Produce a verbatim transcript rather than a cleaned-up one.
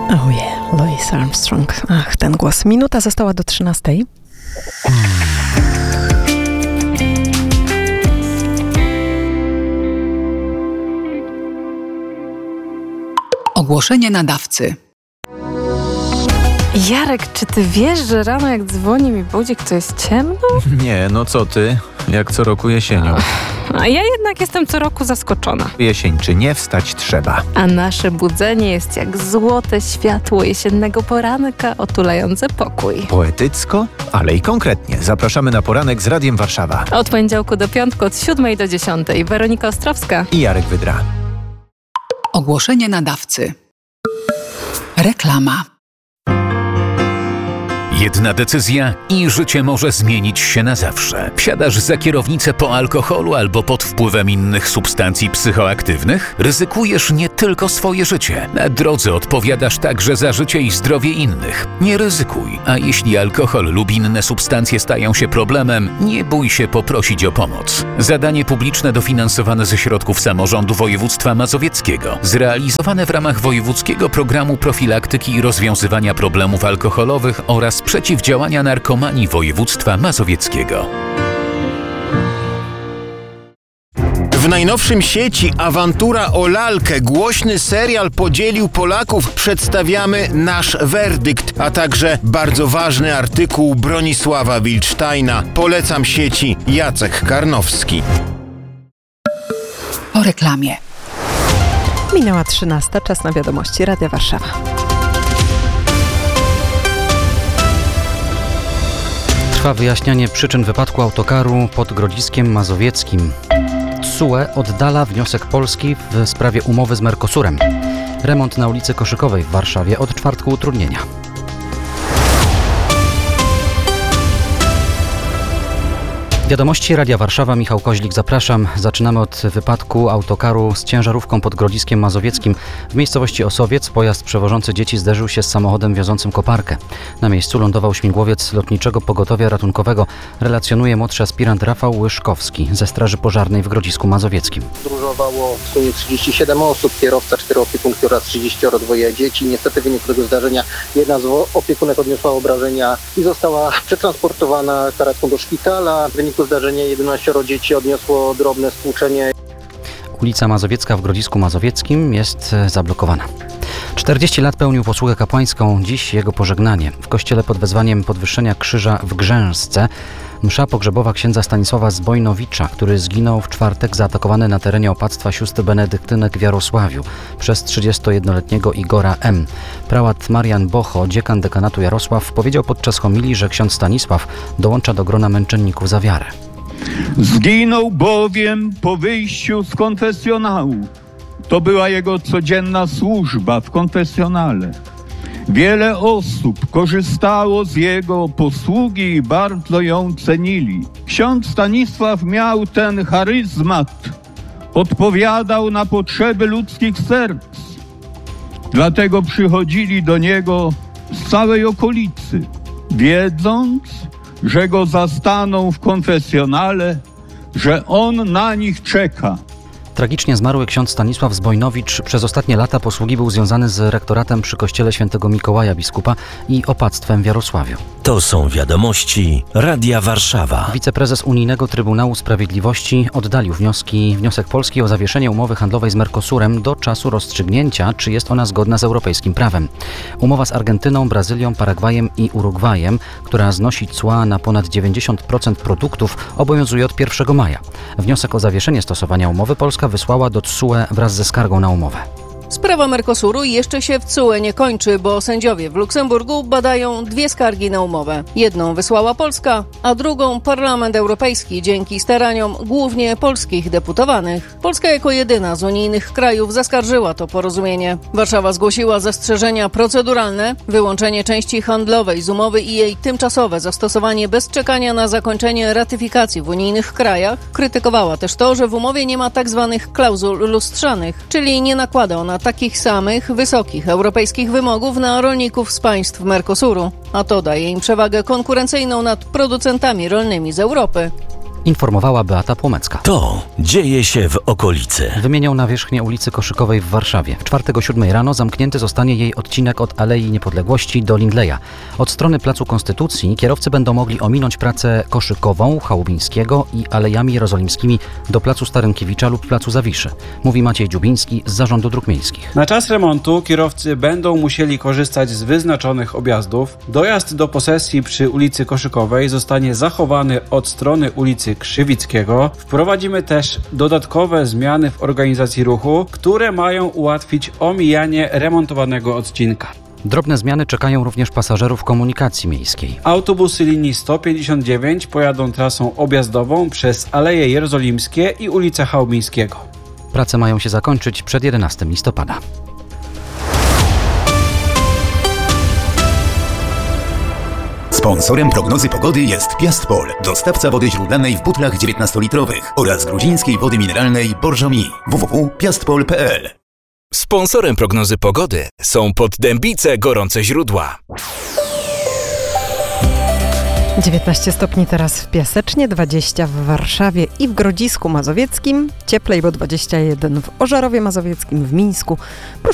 Oh yeah, Louis Armstrong. Ach, ten głos. Minuta została do trzynastej. Ogłoszenie nadawcy. Jarek, czy ty wiesz, że rano jak dzwoni mi budzik, to jest ciemno? Nie, no co ty? Jak co roku jesienią. A ja jednak jestem co roku zaskoczona. Jesień czy nie, wstać trzeba. A nasze budzenie jest jak złote światło jesiennego poranka otulające pokój. Poetycko, ale i konkretnie. Zapraszamy na poranek z Radiem Warszawa. Od poniedziałku do piątku, od siódmej do dziesiątej. Weronika Ostrowska I Jarek Wydra. Ogłoszenie nadawcy. Reklama. Jedna decyzja i życie może zmienić się na zawsze. Wsiadasz za kierownicę po alkoholu albo pod wpływem innych substancji psychoaktywnych? Ryzykujesz nie tylko swoje życie. Na drodze odpowiadasz także za życie i zdrowie innych. Nie ryzykuj, a jeśli alkohol lub inne substancje stają się problemem, nie bój się poprosić o pomoc. Zadanie publiczne dofinansowane ze środków samorządu województwa mazowieckiego. Zrealizowane w ramach wojewódzkiego programu profilaktyki i rozwiązywania problemów alkoholowych oraz przeciwdziałania narkomanii województwa mazowieckiego. W najnowszym sieci Awantura o lalkę głośny serial podzielił Polaków. Przedstawiamy nasz werdykt, a także bardzo ważny artykuł Bronisława Wilcztajna. Polecam sieci Jacek Karnowski. Po reklamie. Minęła trzynasta, czas na wiadomości Radia Warszawa. Trwa wyjaśnianie przyczyn wypadku autokaru pod Grodziskiem Mazowieckim. T S U E oddala wniosek Polski w sprawie umowy z Mercosurem. Remont na ulicy Koszykowej w Warszawie od czwartku utrudnienia. Wiadomości Radia Warszawa, Michał Koźlik, zapraszam. Zaczynamy od wypadku autokaru z ciężarówką pod Grodziskiem Mazowieckim. W miejscowości Osowiec pojazd przewożący dzieci zderzył się z samochodem wiozącym koparkę. Na miejscu lądował śmigłowiec Lotniczego Pogotowia Ratunkowego, relacjonuje młodszy aspirant Rafał Łyszkowski ze Straży Pożarnej w Grodzisku Mazowieckim. Podróżowało w sumie trzydzieści siedem osób, kierowca, cztery opiekunki oraz trzydzieści dwa dzieci. Niestety w wyniku tego zdarzenia jedna z opiekunek odniosła obrażenia i została przetransportowana karetką do szpitala. W wyniku zdarzenia jedenaście dzieci odniosło drobne stłuczenie. Ulica Mazowiecka w Grodzisku Mazowieckim jest zablokowana. czterdzieści lat pełnił posługę kapłańską, dziś jego pożegnanie. W kościele pod wezwaniem podwyższenia krzyża w Grzęsce msza pogrzebowa księdza Stanisława Zbojnowicza, który zginął w czwartek zaatakowany na terenie opactwa sióstr benedyktynek w Jarosławiu przez trzydziestojednoletniego Igora M. Prałat Marian Bocho, dziekan dekanatu Jarosław, powiedział podczas homilii, że ksiądz Stanisław dołącza do grona męczenników za wiarę. Zginął bowiem po wyjściu z konfesjonału. To była jego codzienna służba w konfesjonale. Wiele osób korzystało z jego posługi i bardzo ją cenili. Ksiądz Stanisław miał ten charyzmat. Odpowiadał na potrzeby ludzkich serc. Dlatego przychodzili do niego z całej okolicy, wiedząc, że go zastaną w konfesjonale, że on na nich czeka. Tragicznie zmarły ksiądz Stanisław Zbojnowicz przez ostatnie lata posługi był związany z rektoratem przy kościele świętego Mikołaja Biskupa i opactwem w Jarosławiu. To są wiadomości Radia Warszawa. Wiceprezes Unijnego Trybunału Sprawiedliwości oddalił wnioski, wniosek Polski o zawieszenie umowy handlowej z Mercosurem do czasu rozstrzygnięcia, czy jest ona zgodna z europejskim prawem. Umowa z Argentyną, Brazylią, Paragwajem i Urugwajem, która znosi cła na ponad dziewięćdziesiąt procent produktów, obowiązuje od pierwszego maja. Wniosek o zawieszenie stosowania umowy Polska wysłała do T S U E wraz ze skargą na umowę. Sprawa Mercosuru jeszcze się w T S U E nie kończy, bo sędziowie w Luksemburgu badają dwie skargi na umowę. Jedną wysłała Polska, a drugą Parlament Europejski dzięki staraniom głównie polskich deputowanych. Polska jako jedyna z unijnych krajów zaskarżyła to porozumienie. Warszawa zgłosiła zastrzeżenia proceduralne, wyłączenie części handlowej z umowy i jej tymczasowe zastosowanie bez czekania na zakończenie ratyfikacji w unijnych krajach. Krytykowała też to, że w umowie nie ma tzw. klauzul lustrzanych, czyli nie nakłada ona takich samych, wysokich europejskich wymogów na rolników z państw Mercosuru, a to daje im przewagę konkurencyjną nad producentami rolnymi z Europy. Informowała Beata Płomecka. To dzieje się w okolicy. Wymienią nawierzchnię ulicy Koszykowej w Warszawie. W czwartek o siódmej rano zamknięty zostanie jej odcinek od Alei Niepodległości do Lindleya. Od strony Placu Konstytucji kierowcy będą mogli ominąć pracę Koszykową, Chałubińskiego i Alejami Jerozolimskimi do Placu Starynkiewicza lub Placu Zawiszy. Mówi Maciej Dziubiński z Zarządu Dróg Miejskich. Na czas remontu kierowcy będą musieli korzystać z wyznaczonych objazdów. Dojazd do posesji przy ulicy Koszykowej zostanie zachowany od strony ulicy Krzywickiego. Wprowadzimy też dodatkowe zmiany w organizacji ruchu, które mają ułatwić omijanie remontowanego odcinka. Drobne zmiany czekają również pasażerów komunikacji miejskiej. Autobusy linii sto pięćdziesiąt dziewięć pojadą trasą objazdową przez Aleje Jerozolimskie i ulicę Chałubińskiego. Prace mają się zakończyć przed jedenastego listopada. Sponsorem prognozy pogody jest Piastpol, dostawca wody źródlanej w butlach dziewiętnastolitrowych oraz gruzińskiej wody mineralnej Borżomi. w w w kropka piastpol kropka p l. Sponsorem prognozy pogody są Poddębice Gorące Źródła. dziewiętnaście stopni teraz w Piasecznie, dwadzieścia w Warszawie i w Grodzisku Mazowieckim. Cieplej, bo dwadzieścia jeden w Ożarowie Mazowieckim, w Mińsku.